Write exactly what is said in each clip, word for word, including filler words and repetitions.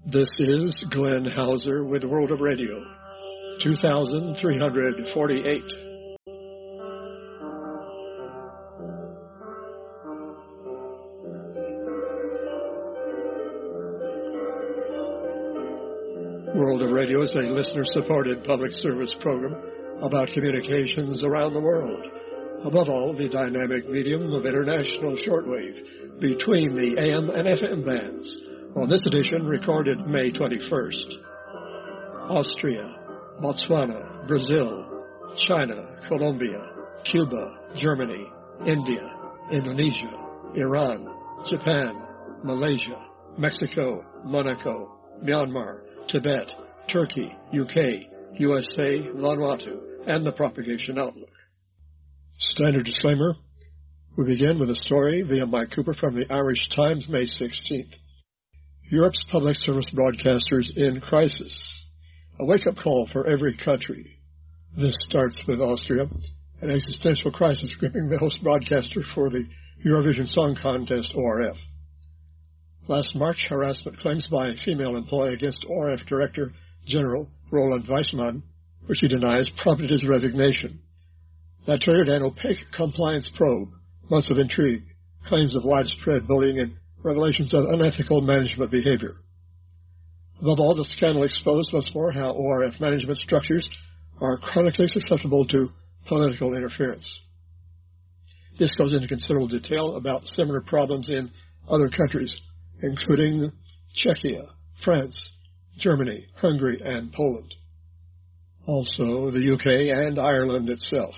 This is Glenn Hauser with World of Radio, two thousand three hundred forty-eight. World of Radio is a listener-supported public service program about communications around the world. Above all, the dynamic medium of international shortwave between the A M and F M bands. On this edition, recorded May twenty-first. Austria, Botswana, Brazil, China, Colombia, Cuba, Germany, India, Indonesia, Iran, Japan, Malaysia, Mexico, Monaco, Myanmar, Tibet, Turkey, U K, U S A, Vanuatu, and the Propagation Outlook. Standard disclaimer. We begin with a story via Mike Cooper from the Irish Times, May sixteenth. Europe's public service broadcasters in crisis. A wake-up call for every country. This starts with Austria, an existential crisis gripping the host broadcaster for the Eurovision Song Contest, O R F. Last March, harassment claims by a female employee against O R F Director General Roland Weissmann, which he denies, prompted his resignation. That triggered an opaque compliance probe, months of intrigue, claims of widespread bullying, and revelations of unethical management behavior. Above all, the scandal exposed once more how O R F management structures are chronically susceptible to political interference. This goes into considerable detail about similar problems in other countries, including Czechia, France, Germany, Hungary, and Poland. Also, the U K and Ireland itself.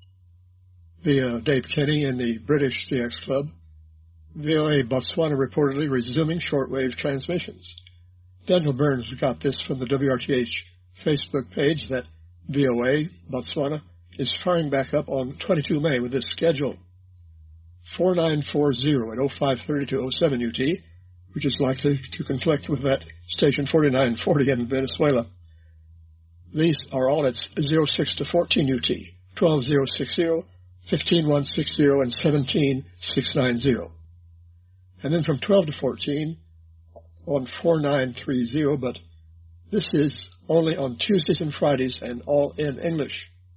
Via Dave Kenny in the British C X Club, V O A Botswana reportedly resuming shortwave transmissions. Daniel Burns got this from the W R T H Facebook page that V O A Botswana is firing back up on the twenty-second of May with this schedule. forty-nine forty at oh five thirty-two oh seven U T, which is likely to conflict with that station forty-nine forty in Venezuela. These are all at oh six to fourteen U T, twelve oh sixty, fifteen one sixty, and seventeen six ninety. And then from twelve to fourteen on forty-nine thirty, but this is only on Tuesdays and Fridays and all in English.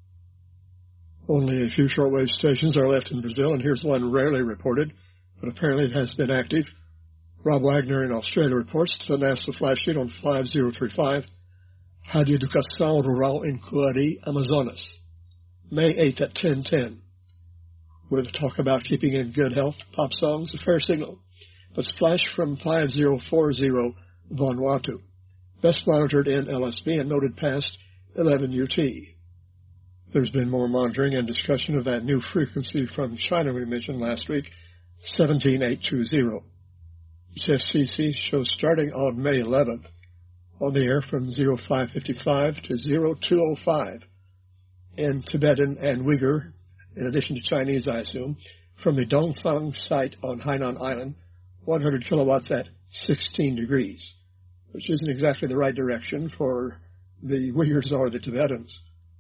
Only a few shortwave stations are left in Brazil, and here's one rarely reported, but apparently it has been active. Rob Wagner in Australia reports to the National Flash Sheet on five oh three five, Rádio Educação Rural em Coari, Amazonas, May eighth at ten ten. With talk about keeping in good health, pop songs, a fair signal. But splash from five oh four oh Vanuatu, best monitored in L S B and noted past eleven U T. There's been more monitoring and discussion of that new frequency from China we mentioned last week, seventeen eight twenty. Its F C C shows starting on May eleventh, on the air from oh five fifty-five to oh two oh five, in Tibetan and Uyghur, in addition to Chinese, I assume, from the Dongfang site on Hainan Island, one hundred kilowatts at sixteen degrees, which isn't exactly the right direction for the Uyghurs or the Tibetans.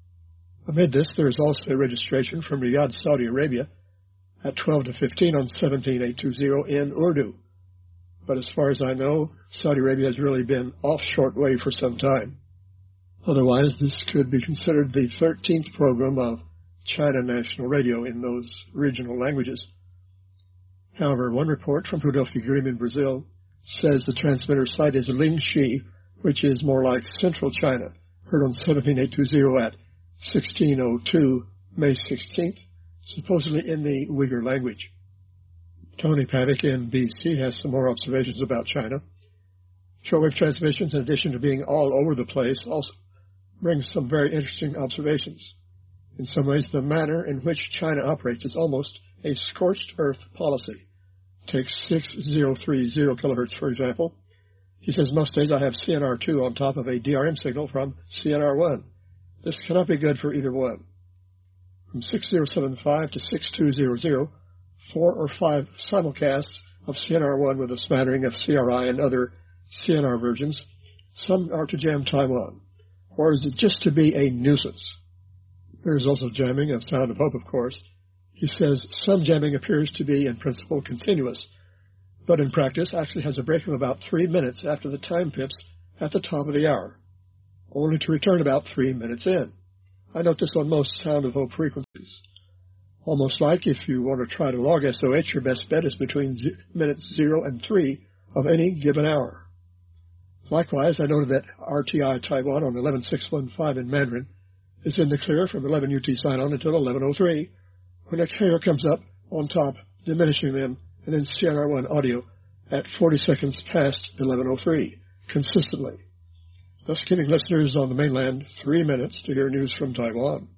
Amid this, there is also a registration from Riyadh, Saudi Arabia, at twelve to fifteen on seventeen eight twenty in Urdu. But as far as I know, Saudi Arabia has really been off shortwave for some time. Otherwise, this could be considered the thirteenth program of China National Radio in those regional languages. However, one report from Philadelphia Green in Brazil says the transmitter site is Lingxi, which is more like Central China, heard on seventeen eight twenty at sixteen oh two, May sixteenth, supposedly in the Uyghur language. Tony Paddock in B C has some more observations about China. Shortwave transmissions, in addition to being all over the place, also bring some very interesting observations. In some ways, the manner in which China operates is almost a scorched earth policy. Take six thousand thirty kilohertz, for example. He says, most days I have C N R two on top of a D R M signal from C N R one. This cannot be good for either one. From six thousand seventy-five to six two hundred, four or five simulcasts of C N R one with a smattering of C R I and other C N R versions. Some are to jam Taiwan. Or is it just to be a nuisance? There is also jamming of Sound of Hope, of course. He says some jamming appears to be, in principle, continuous, but in practice actually has a break of about three minutes after the time pips at the top of the hour, only to return about three minutes in. I note this on most Sound of Hope frequencies. Almost like if you want to try to log S O H, your best bet is between z- minutes zero and three of any given hour. Likewise, I noted that R T I Taiwan on eleven six one five in Mandarin is in the clear from eleven U T sign-on until eleven oh three, when a carrier comes up on top, diminishing them, and then C N R one audio at forty seconds past eleven oh three, consistently, thus giving listeners on the mainland three minutes to hear news from Taiwan.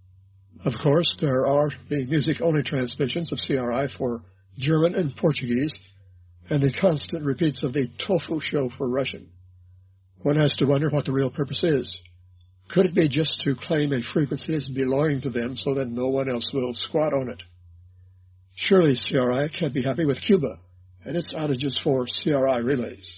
Of course, there are the music-only transmissions of C R I for German and Portuguese, and the constant repeats of the Tofu show for Russian. One has to wonder what the real purpose is. Could it be just to claim a frequency as belonging to them so that no one else will squat on it? Surely C R I can't be happy with Cuba and its outages for C R I relays.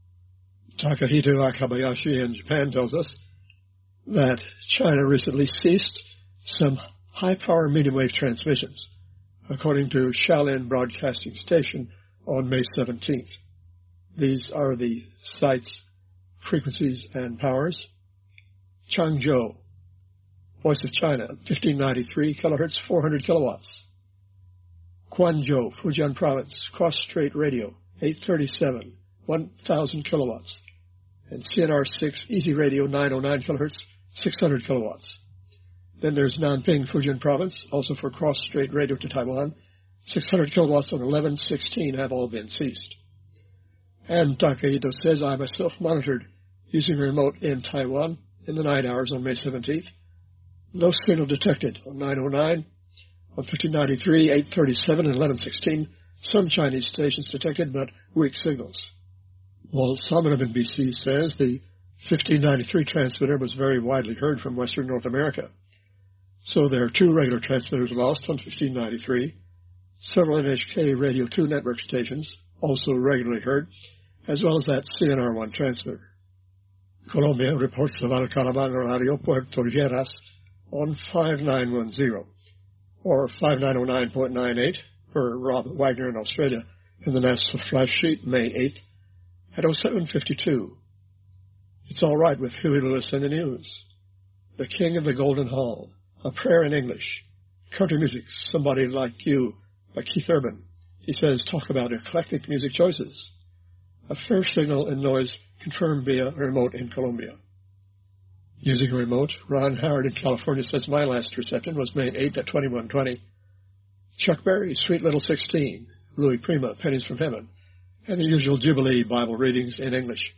Takahito Akabayashi in Japan tells us that China recently ceased some high-power medium-wave transmissions, according to Shaolin Broadcasting Station on May seventeenth. These are the sites, frequencies, and powers. Changzhou, Voice of China, fifteen ninety-three kilohertz, four hundred kilowatts. Guangzhou, Fujian Province, Cross Strait Radio, eight thirty-seven, one thousand kilowatts. And C N R six Easy Radio, nine oh nine kilohertz, six hundred kilowatts. Then there's Nanping, Fujian Province, also for Cross Strait Radio to Taiwan. six hundred kilowatts on eleven sixteen have all been ceased. And Takahito says, I myself monitored using a remote in Taiwan in the night hours on May seventeenth. No signal detected on nine oh nine, on fifteen ninety-three, eight thirty-seven, and eleven sixteen. Some Chinese stations detected, but weak signals. While Salmon in B C says the fifteen ninety-three transmitter was very widely heard from Western North America. So there are two regular transmitters lost on fifteen ninety-three, several N H K Radio two network stations, also regularly heard, as well as that C N R one transmitter. Colombia reports the Valcaravan Radio Puerto Lleras on five nine one zero, or five nine oh nine point nine eight for Rob Wagner in Australia in the National Flash Sheet, May eighth, at oh seven fifty-two. It's all right with Huey Lewis in the news. The King of the Golden Hall, a prayer in English. Country music, Somebody Like You, by Keith Urban. He says, talk about eclectic music choices. A fair signal and noise confirmed via remote in Colombia. Using a remote, Ron Howard in California says, my last reception was May eighth at twenty-one twenty. Chuck Berry, Sweet Little sixteen. Louis Prima, Pennies from Heaven. And the usual Jubilee Bible readings in English.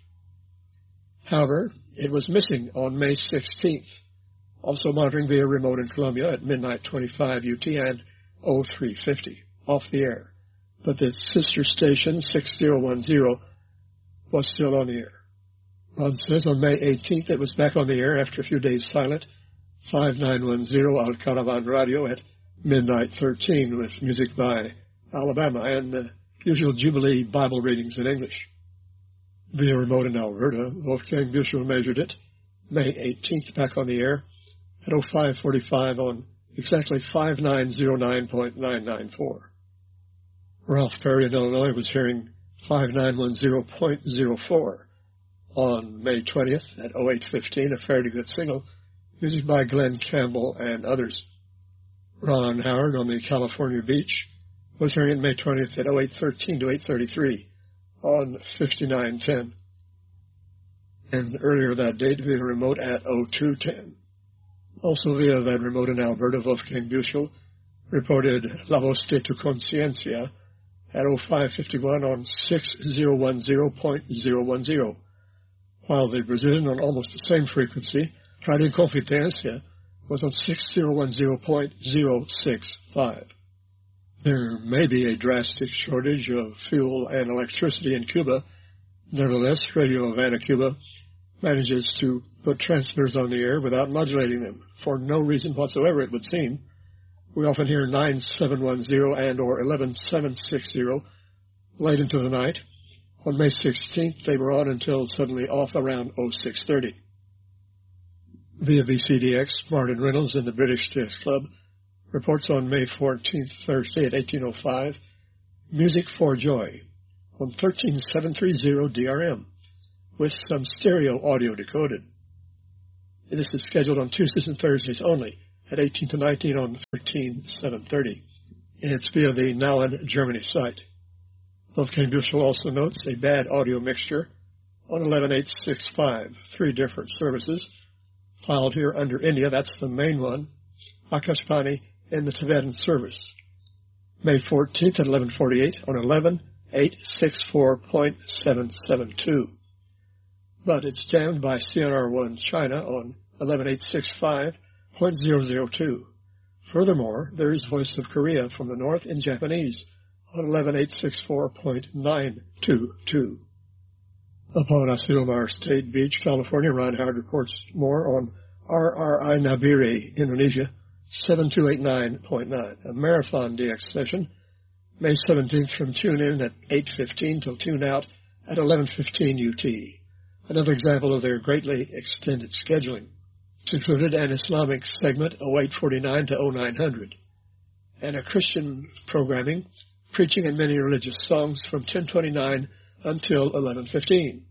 However, it was missing on May sixteenth. Also monitoring via remote in Colombia at midnight twenty-five U T and oh three fifty, off the air. But the sister station, six oh one oh, was still on the air. Ron says on May eighteenth it was back on the air after a few days silent, five nine one oh Al Caravan Radio at midnight thirteen with music by Alabama and the usual Jubilee Bible readings in English. Via remote in Alberta, Wolfgang Bushel measured it, May eighteenth back on the air, at oh five forty-five on exactly five nine oh nine point nine nine four. Ralph Perry in Illinois was hearing five nine one oh point oh four on May twentieth at oh eight fifteen, a fairly good signal, music by Glenn Campbell and others. Ron Howard on the California beach was hearing it May twentieth at oh eight thirteen to eight thirty-three on fifty-nine ten. And earlier that date via remote at oh two ten. Also via that remote in Alberta, Wolfgang Bushel reported La Voz de tu Conciencia at oh five fifty-one on six oh one oh point oh one oh, while the Brazilian on almost the same frequency, Radio Confidência, was on six oh one oh point oh six five. There may be a drastic shortage of fuel and electricity in Cuba. Nevertheless, Radio Havana, Cuba, manages to put transmitters on the air without modulating them, for no reason whatsoever, it would seem. We often hear nine seven one oh and or eleven seven sixty late into the night. On May sixteenth, they were on until suddenly off around oh six thirty. Via V C D X, Martin Reynolds in the British Disc Club reports on May fourteenth, Thursday at eighteen oh five, Music for Joy on thirteen seven thirty D R M with some stereo audio decoded. This is scheduled on Tuesdays and Thursdays only at eighteen to nineteen on thirteen seven thirty. It's via the Nauen, Germany site. Wolfgang Büchel also notes a bad audio mixture on eleven eight sixty-five, three different services filed here under India. That's the main one, Akashvani in the Tibetan service. May fourteenth at eleven forty-eight on eleven eight sixty-four point seven seven two. But it's jammed by C N R one China on eleven eight sixty-five point zero zero two. Furthermore, there is Voice of Korea from the north in Japanese on eleven eight sixty-four point nine two two. Upon Asilomar State Beach, California, Ron Howard reports more on R R I Nabire, Indonesia, seven two eight nine point nine, a marathon D X session, May seventeenth from tune in at eight fifteen till tune out at eleven fifteen U T. Another example of their greatly extended scheduling. It's included an Islamic segment, oh eight forty-nine to oh nine hundred, and a Christian programming, preaching and many religious songs from ten twenty-nine until eleven fifteen.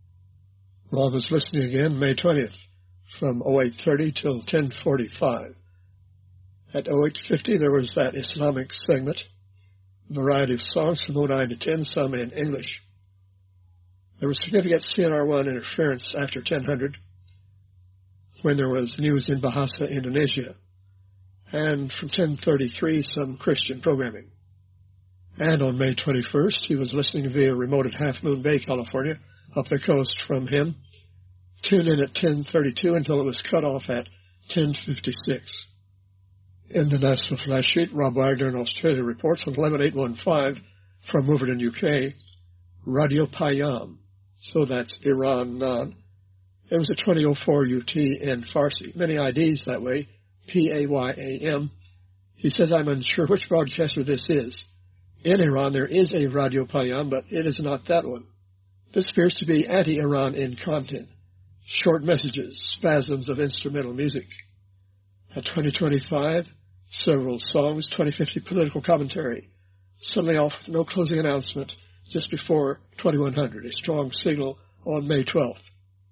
Ron was listening again May twentieth from oh eight thirty till ten forty-five. At oh eight fifty there was that Islamic segment, variety of songs from oh nine to ten, some in English. There was significant C N R one interference after ten hundred when there was news in Bahasa, Indonesia, and from ten thirty-three some Christian programming. And on May twenty-first, he was listening via remote at Half Moon Bay, California, up the coast from him. Tune in at ten thirty-two until it was cut off at ten fifty-six. In the National Flash Sheet, Rob Wagner in Australia reports on eleven eight fifteen from Wolverton, U K, Radio Payam. So that's Iran non. It was at twenty oh four U T in Farsi. Many I Ds that way, P A Y A M. He says, I'm unsure which broadcaster this is. In Iran, there is a Radio Payam, but it is not that one. This appears to be anti-Iran in content. Short messages, spasms of instrumental music. At twenty twenty-five, several songs, twenty fifty political commentary. Suddenly off, no closing announcement, just before twenty-one hundred, a strong signal on May twelfth.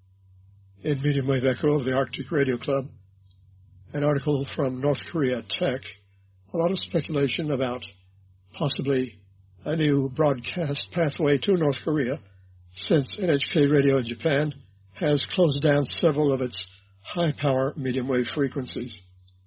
In Medium Wave Echo of the Arctic Radio Club, an article from North Korea Tech, a lot of speculation about possibly a new broadcast pathway to North Korea, since N H K Radio in Japan has closed down several of its high-power medium-wave frequencies.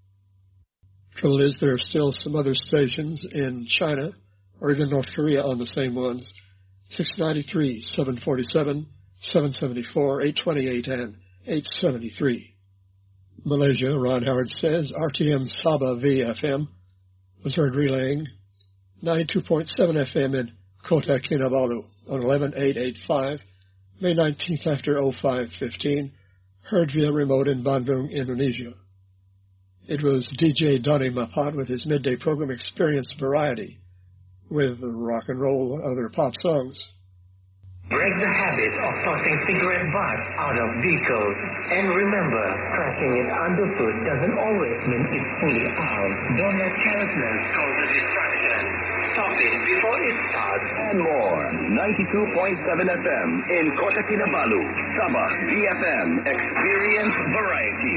Trouble is, there are still some other stations in China, or even North Korea on the same ones, six ninety-three, seven forty-seven, seven seventy-four, eight twenty-eight, and eight seventy-three. Malaysia, Ron Howard says, R T M Sabah V F M was heard relaying ninety-two point seven F M in Kota Kinabalu on eleven eight eighty-five, May nineteenth after oh five fifteen, heard via remote in Bandung, Indonesia. It was D J Donny Mapat with his midday program Experience Variety, with rock and roll, other pop songs. Break the habit of tossing cigarette butts out of vehicles. And remember, cracking it underfoot doesn't always mean it's fully out. Don't let carelessness cause a distraction. Stop it before it starts. And more. ninety-two point seven F M in Kota Kinabalu. Sabah V F M. Experience Variety.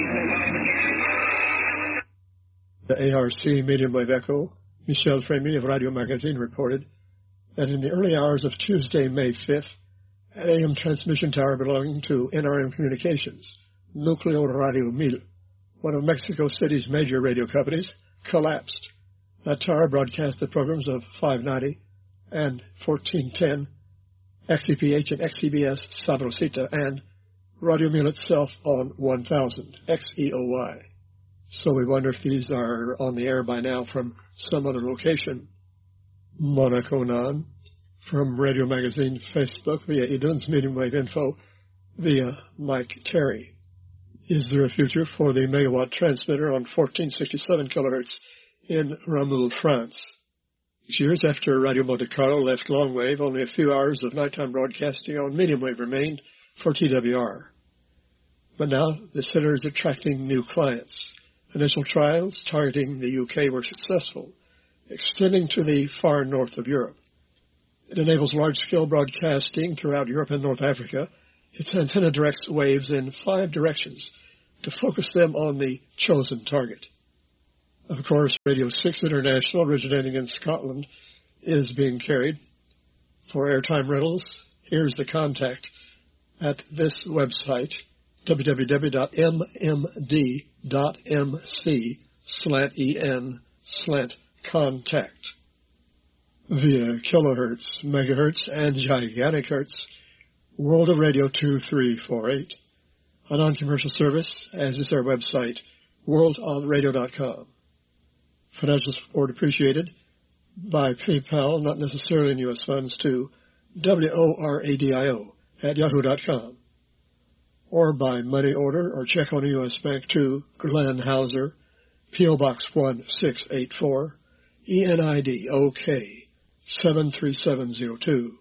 The A R C Medium Wave Echo, Michel Frémy of Radio Magazine, reported that in the early hours of Tuesday, May fifth, an A M transmission tower belonging to N R M Communications, Núcleo Radio Mil, one of Mexico City's major radio companies, collapsed. That tower broadcast the programs of five ninety and fourteen ten, X E P H and X E B S Sabrosita, and Radio Mil itself on one thousand, X E O Y. So we wonder if these are on the air by now from some other location. Monaco Nan, from Radio Magazine Facebook via Idun's Medium Wave Info via Mike Terry. Is there a future for the megawatt transmitter on fourteen sixty-seven kilohertz in Rameau, France? Six years after Radio Monte Carlo left long wave, only a few hours of nighttime broadcasting on medium wave remained for T W R. But now the center is attracting new clients. Initial trials targeting the U K were successful, extending to the far north of Europe. It enables large-scale broadcasting throughout Europe and North Africa. Its antenna directs waves in five directions to focus them on the chosen target. Of course, Radio six International, originating in Scotland, is being carried. For airtime rentals, here's the contact at this website, w w w dot m m d dot m c slant en slant contact. Via kilohertz, megahertz, and gigantic hertz, World of Radio two three four eight, a non-commercial service, as is our website, world of radio dot com. Financial support appreciated by PayPal, not necessarily in U S funds, to W O R A D I O at yahoo dot com, or by money order or check on a U S bank to Glenn Hauser, P O Box one six eight four, E N I D O K seven three seven zero two.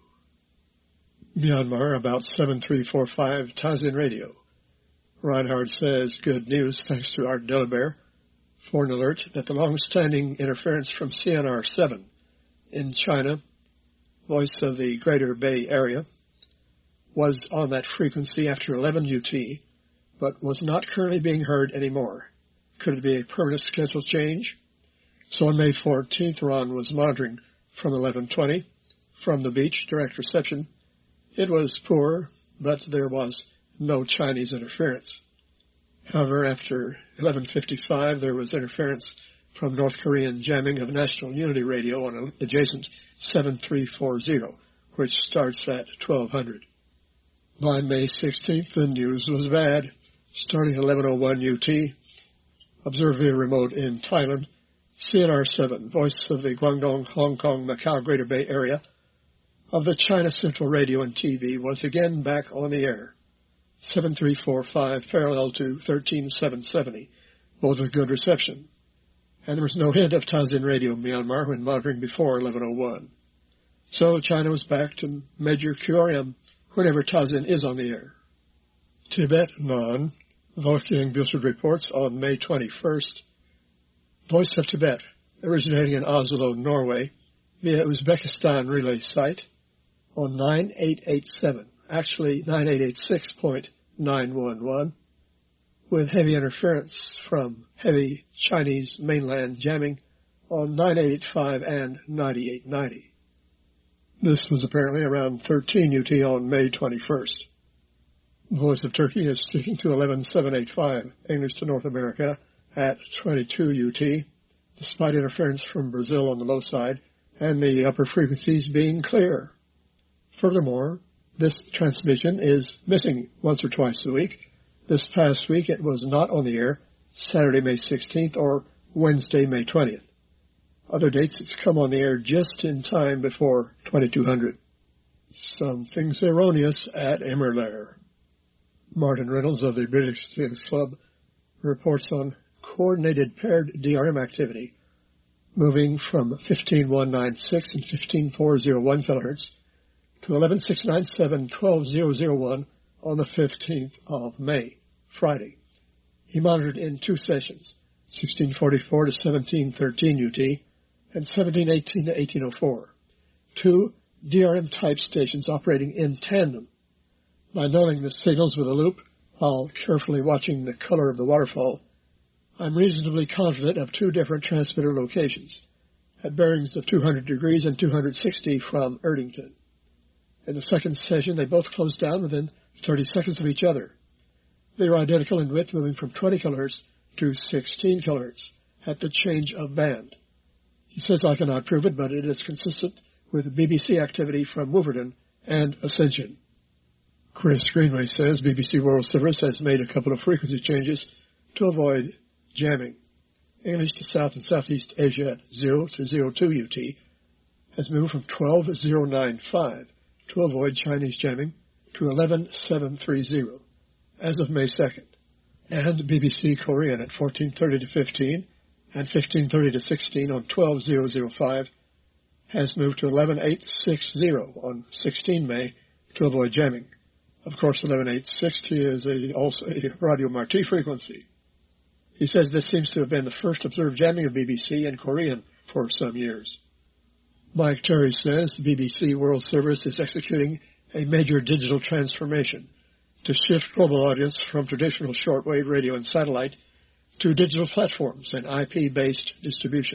Myanmar, about seven three four five, Tazin Radio. Reinhard says, good news thanks to Art Delabert for an alert that the long-standing interference from C N R seven in China, voice of the Greater Bay Area, was on that frequency after eleven U T, but was not currently being heard anymore. Could it be a permanent schedule change? So on May fourteenth, Ron was monitoring from eleven twenty from the beach, direct reception. It was poor, but there was no Chinese interference. However, after eleven fifty-five, there was interference from North Korean jamming of National Unity Radio on adjacent seven three four zero, which starts at twelve hundred. By May sixteenth, the news was bad. Starting at eleven oh one U T, observed via remote in Thailand, C N R seven, voice of the Guangdong, Hong Kong, Macau, Greater Bay Area, of the China Central Radio and T V, was again back on the air. seven three four five, parallel to thirteen seven seventy, both with good reception. And there was no hint of Tazin Radio Myanmar when monitoring before eleven oh one. So China was back to major Q R M whenever Tazin is on the air. Tibet, non. Wolfgang Busser reports on May twenty-first. Voice of Tibet, originating in Oslo, Norway, via Uzbekistan relay site on nine eight eight seven, actually nine eight eight six point nine one one, with heavy interference from heavy Chinese mainland jamming on nine eight eight five and ninety-eight ninety. This was apparently around thirteen U T on May twenty-first. Voice of Turkey is sticking to eleven seven eighty-five, English to North America, at twenty-two U T, despite interference from Brazil on the low side and the upper frequencies being clear. Furthermore, this transmission is missing once or twice a week. This past week it was not on the air, Saturday, May sixteenth, or Wednesday, May twentieth. Other dates it's come on the air just in time before twenty-two hundred. Something's erroneous at Immerlair. Martin Reynolds of the British Phoenix Club reports on coordinated paired D R M activity, moving from fifteen one ninety-six and fifteen four oh one kilohertz to eleven six ninety-seven, twelve thousand one on the fifteenth of May, Friday. He monitored in two sessions, sixteen forty-four to seventeen thirteen U T and seventeen eighteen to eighteen oh four, two D R M-type stations operating in tandem. By knowing the signals with a loop, while carefully watching the color of the waterfall, I'm reasonably confident of two different transmitter locations, at bearings of two hundred degrees and two hundred sixty from Erdington. In the second session, they both closed down within thirty seconds of each other. They were identical in width, moving from twenty kilohertz to sixteen kilohertz at the change of band. He says I cannot prove it, but it is consistent with B B C activity from Wolverton and Ascension. Chris Greenway says B B C World Service has made a couple of frequency changes to avoid jamming. English to South and Southeast Asia at zero to zero two U T has moved from twelve thousand ninety-five to avoid Chinese jamming to eleven seven thirty as of May second. And B B C Korean at fourteen thirty to fifteen and fifteen thirty to sixteen on twelve thousand five has moved to eleven eight sixty on sixteen May to avoid jamming. Of course, eleven eight sixty is a, also a Radio Marti frequency. He says this seems to have been the first observed jamming of B B C in Korean for some years. Mike Terry says the B B C World Service is executing a major digital transformation to shift global audience from traditional shortwave radio and satellite to digital platforms and I P-based distribution.